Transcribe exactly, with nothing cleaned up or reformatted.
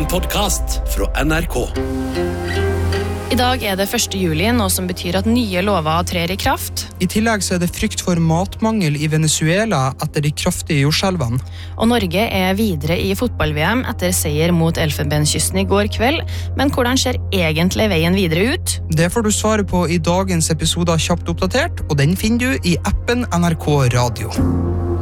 En podcast fra N R K. I dag er det første juli, noe som betyr at nye lover trer i kraft. I tillegg så er det frykt for matmangel i Venezuela etter de kraftige jordskjelvene. Og Norge er videre i fotball-V M etter seier mot Elfenbenskysten i går kveld. Men hvordan ser egentlig veien videre ut? Det får du svare på i dagens episode av Kjapt oppdatert, og den finner du i appen N R K Radio.